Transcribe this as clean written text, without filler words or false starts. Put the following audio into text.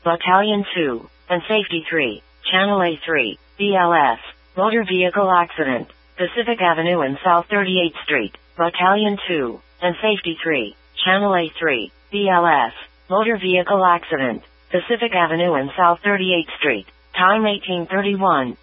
Battalion 2, and Safety 3, Channel A3, BLS, motor vehicle accident, Pacific Avenue and South 38th Street, Battalion 2, and Safety 3, Channel A3, BLS, motor vehicle accident, Pacific Avenue and South 38th Street, time 18:31.